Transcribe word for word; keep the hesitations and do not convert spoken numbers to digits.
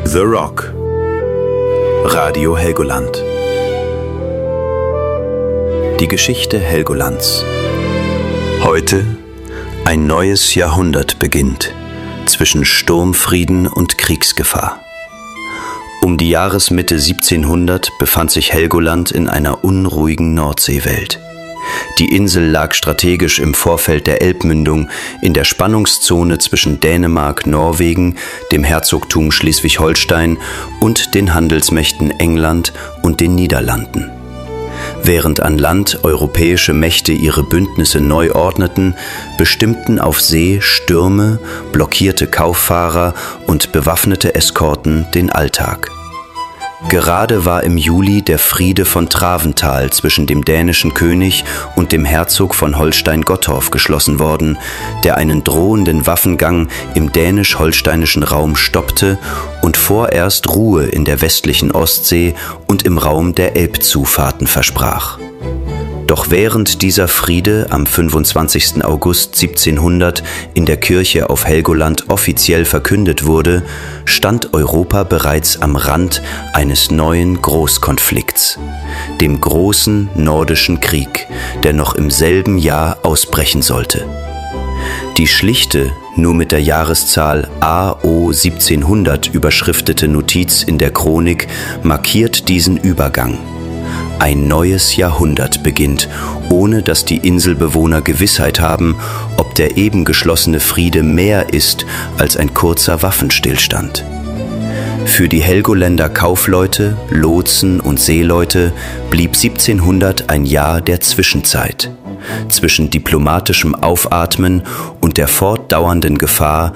The Rock. Radio Helgoland. Die Geschichte Helgolands. Heute ein neues Jahrhundert beginnt zwischen Sturmfrieden und Kriegsgefahr. Um die Jahresmitte siebzehnhundert befand sich Helgoland in einer unruhigen Nordseewelt. Die Insel lag strategisch im Vorfeld der Elbmündung in der Spannungszone zwischen Dänemark, Norwegen, dem Herzogtum Schleswig-Holstein und den Handelsmächten England und den Niederlanden. Während an Land europäische Mächte ihre Bündnisse neu ordneten, bestimmten auf See Stürme, blockierte Kauffahrer und bewaffnete Eskorten den Alltag. Gerade war im Juli der Friede von Traventhal zwischen dem dänischen König und dem Herzog von Holstein-Gottorp geschlossen worden, der einen drohenden Waffengang im dänisch-holsteinischen Raum stoppte und vorerst Ruhe in der westlichen Ostsee und im Raum der Elbzufahrten versprach. Doch während dieser Friede am fünfundzwanzigsten August siebzehnhundert in der Kirche auf Helgoland offiziell verkündet wurde, stand Europa bereits am Rand eines neuen Großkonflikts, dem Großen Nordischen Krieg, der noch im selben Jahr ausbrechen sollte. Die schlichte, nur mit der Jahreszahl A O siebzehnhundert überschriftete Notiz in der Chronik markiert diesen Übergang. Ein neues Jahrhundert beginnt, ohne dass die Inselbewohner Gewissheit haben, ob der eben geschlossene Friede mehr ist als ein kurzer Waffenstillstand. Für die Helgoländer Kaufleute, Lotsen und Seeleute blieb siebzehnhundert ein Jahr der Zwischenzeit, zwischen diplomatischem Aufatmen und der fortdauernden Gefahr,